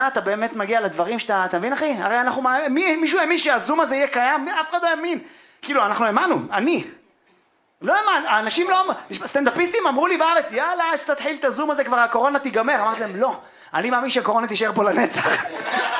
אתה באמת מגיע לדברים שאתה, אתה מבין אחי? הרי אנחנו, מישהו האמין שהזום הזה יהיה קיים? אף אחד לא האמין. כאילו, אנחנו האמנו, אני. לא האמן, האנשים לא, סטנדאפיסטים אמרו לי בארץ, יאללה, שתתחיל את הזום הזה כבר, הקורונה תיגמר. אמרתי להם, לא, אני מאמין שהקורונה תישאר פה לנצח.